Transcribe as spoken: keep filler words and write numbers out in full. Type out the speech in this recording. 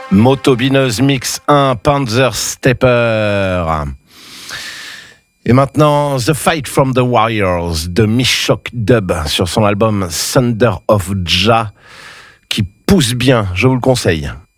Motobineuse Mix un, Panzer Stepper. Et maintenant, The Fight from the Warriors de Mishok Dub sur son album Thunder of Jah, qui pousse bien, je vous le conseille.